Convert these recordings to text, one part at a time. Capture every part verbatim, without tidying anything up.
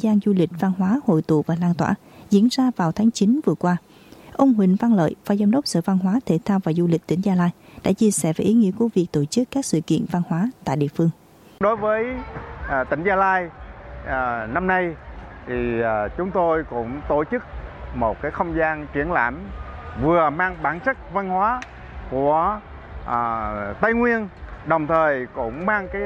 gian du lịch văn hóa hội tụ và lan tỏa diễn ra vào tháng chín vừa qua. Ông Huỳnh Văn Lợi, Phó Giám đốc Sở Văn hóa, Thể thao và Du lịch tỉnh Gia Lai đã chia sẻ về ý nghĩa của việc tổ chức các sự kiện văn hóa tại địa phương. Đối với à, tỉnh Gia Lai, à, năm nay thì à, chúng tôi cũng tổ chức một cái không gian triển lãm vừa mang bản sắc văn hóa của à, Tây Nguyên, đồng thời cũng mang cái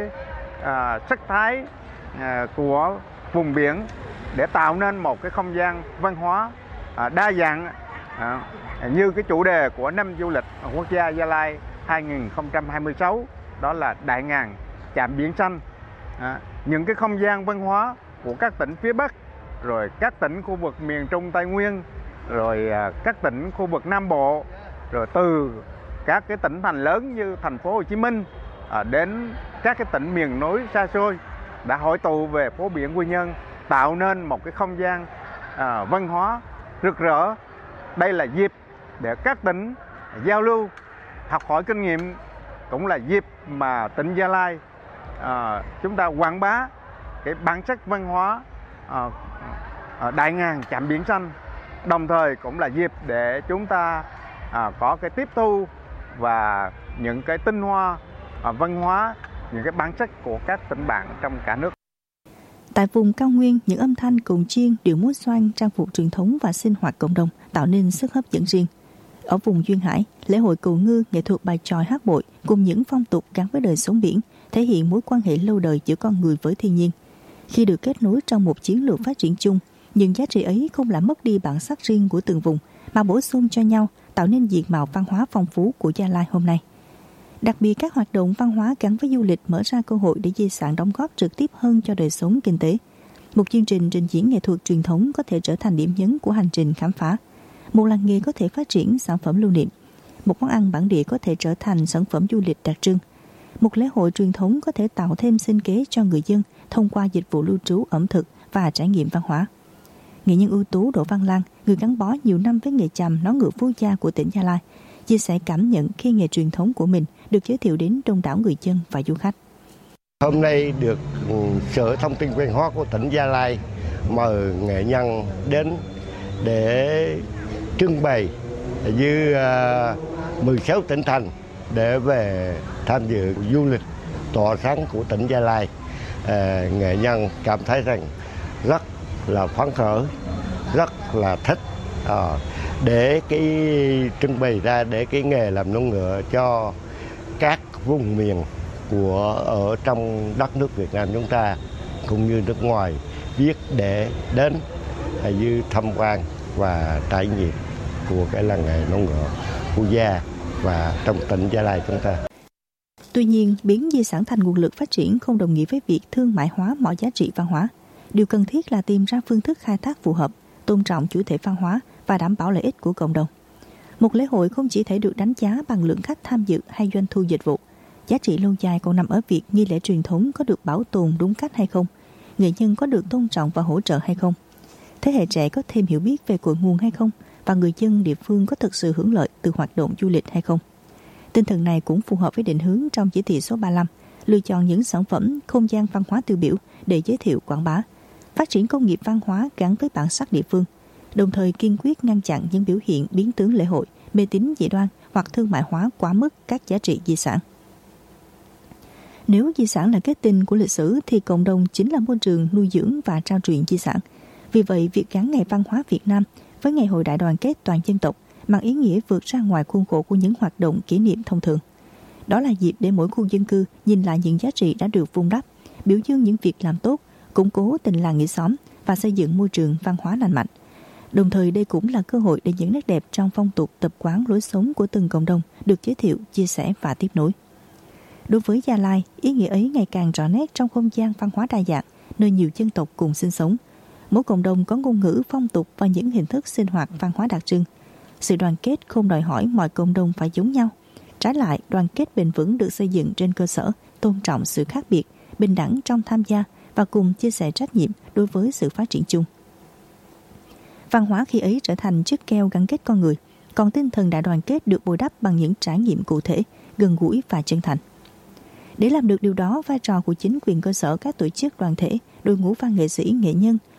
à, sắc thái à, của vùng biển để tạo nên một cái không gian văn hóa à, đa dạng à, như cái chủ đề của năm du lịch quốc gia Gia Lai hai không hai sáu, đó là đại ngàn chạm biển xanh. À, những cái không gian văn hóa của các tỉnh phía Bắc, rồi các tỉnh khu vực miền Trung Tây Nguyên, rồi à, các tỉnh khu vực Nam Bộ, rồi từ các cái tỉnh thành lớn như thành phố Hồ Chí Minh à, đến các cái tỉnh miền núi xa xôi đã hội tụ về phố biển Quy Nhơn, tạo nên một cái không gian à, văn hóa rực rỡ. Đây là dịp để các tỉnh giao lưu, học hỏi kinh nghiệm, cũng là dịp mà tỉnh Gia Lai à, chúng ta quảng bá cái bản sắc văn hóa à, à, đại ngàn chạm biển xanh, đồng thời cũng là dịp để chúng ta à, có cái tiếp thu và những cái tinh hoa à, văn hóa, những cái bản sắc của các tỉnh bạn trong cả nước. Tại vùng cao nguyên, những âm thanh cồng chiêng, điệu múa xoan, trang phục truyền thống và sinh hoạt cộng đồng tạo nên sức hấp dẫn riêng. Ở vùng duyên hải, lễ hội cầu ngư, nghệ thuật bài chòi hát bội cùng những phong tục gắn với đời sống biển thể hiện mối quan hệ lâu đời giữa con người với thiên nhiên. Khi được kết nối trong một chiến lược phát triển chung, những giá trị ấy không làm mất đi bản sắc riêng của từng vùng mà bổ sung cho nhau, tạo nên diện mạo văn hóa phong phú của Gia Lai hôm nay. Đặc biệt, các hoạt động văn hóa gắn với du lịch mở ra cơ hội để di sản đóng góp trực tiếp hơn cho đời sống kinh tế. Một chương trình trình diễn nghệ thuật truyền thống có thể trở thành điểm nhấn của hành trình khám phá. Một làng nghề có thể phát triển sản phẩm lưu niệm. Một món ăn bản địa có thể trở thành sản phẩm du lịch đặc trưng. Một lễ hội truyền thống có thể tạo thêm sinh kế cho người dân thông qua dịch vụ lưu trú ẩm thực và trải nghiệm văn hóa. Nghệ nhân ưu tú Đỗ Văn Lan, người gắn bó nhiều năm với nghề chàm nón ngựa Phú Gia của tỉnh Gia Lai, chia sẻ cảm nhận khi nghề truyền thống của mình được giới thiệu đến đông đảo người dân và du khách. Hôm nay được Sở Thông tin Văn hóa của tỉnh Gia Lai mời nghệ nhân đến để trưng bày với mười sáu tỉnh thành để về tham dự du lịch tỏa sáng của tỉnh Gia Lai. À, nghệ nhân cảm thấy rằng rất là phấn khởi, rất là thích à, để cái trưng bày ra để cái nghề làm nón ngựa cho các vùng miền của ở trong đất nước Việt Nam chúng ta cũng như nước ngoài biết để đến như tham quan và trải nghiệm của cái làng nghề nón ngựa Phú Gia và trong tỉnh Gia Lai chúng ta. Tuy nhiên, biến di sản thành nguồn lực phát triển không đồng nghĩa với việc thương mại hóa mọi giá trị văn hóa. Điều cần thiết là tìm ra phương thức khai thác phù hợp, tôn trọng chủ thể văn hóa và đảm bảo lợi ích của cộng đồng. Một lễ hội không chỉ thể được đánh giá bằng lượng khách tham dự hay doanh thu dịch vụ. Giá trị lâu dài còn nằm ở việc nghi lễ truyền thống có được bảo tồn đúng cách hay không, nghệ nhân có được tôn trọng và hỗ trợ hay không, thế hệ trẻ có thêm hiểu biết về cội nguồn hay không, và người dân địa phương có thực sự hưởng lợi từ hoạt động du lịch hay không. Tinh thần này cũng phù hợp với định hướng trong chỉ thị số ba mươi lăm, lựa chọn những sản phẩm không gian văn hóa tiêu biểu để giới thiệu quảng bá, phát triển công nghiệp văn hóa gắn với bản sắc địa phương, đồng thời kiên quyết ngăn chặn những biểu hiện biến tướng lễ hội, mê tín dị đoan hoặc thương mại hóa quá mức các giá trị di sản. Nếu di sản là kết tinh của lịch sử thì cộng đồng chính là môi trường nuôi dưỡng và trao truyền di sản. Vì vậy, việc gắn Ngày Văn hóa Việt Nam với Ngày Hội Đại đoàn kết toàn dân tộc mang ý nghĩa vượt ra ngoài khuôn khổ của những hoạt động kỷ niệm thông thường. Đó là dịp để mỗi khu dân cư nhìn lại những giá trị đã được vun đắp, biểu dương những việc làm tốt, củng cố tình làng nghĩa xóm và xây dựng môi trường văn hóa lành mạnh. Đồng thời, đây cũng là cơ hội để những nét đẹp trong phong tục, tập quán, lối sống của từng cộng đồng được giới thiệu, chia sẻ và tiếp nối. Đối với Gia Lai, ý nghĩa ấy ngày càng rõ nét trong không gian văn hóa đa dạng, nơi nhiều dân tộc cùng sinh sống. Mỗi cộng đồng có ngôn ngữ, phong tục và những hình thức sinh hoạt văn hóa đặc trưng. Sự đoàn kết không đòi hỏi mọi cộng đồng phải giống nhau. Trái lại, đoàn kết bền vững được xây dựng trên cơ sở tôn trọng sự khác biệt, bình đẳng trong tham gia và cùng chia sẻ trách nhiệm đối với sự phát triển chung. Văn hóa khi ấy trở thành chiếc keo gắn kết con người, còn tinh thần đại đoàn kết được bồi đắp bằng những trải nghiệm cụ thể, gần gũi và chân thành. Để làm được điều đó, vai trò của chính quyền cơ sở, các tổ chức đoàn thể, đội ngũ văn nghệ sĩ, nghệ nhân